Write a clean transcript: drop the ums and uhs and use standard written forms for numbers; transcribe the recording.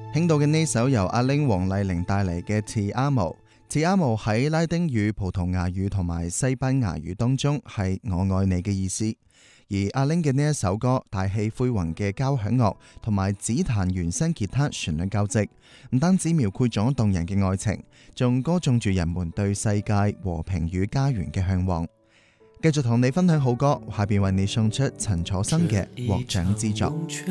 聽到嘅呢首由阿玲黃麗玲帶嚟嘅《Te Amo》，Te Amo 喺拉丁語、葡萄牙語同埋西班牙語當中係我愛你嘅意思。而阿玲嘅呢一首歌，大氣恢宏嘅交響樂同埋指彈原聲吉他旋律交織，唔單止描繪咗動人嘅愛情，仲歌頌住人們對世界和平與家園嘅向往。繼續同你分享好歌，下邊為你送出陳楚生嘅《獲獎之作》。